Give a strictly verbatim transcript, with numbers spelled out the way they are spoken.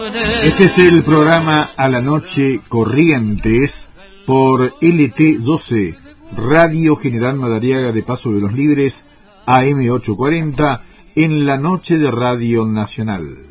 Este es el programa A la Noche Corrientes por L T doce, Radio General Madariaga de Paso de los Libres, A M ochocientos cuarenta, en la noche de Radio Nacional.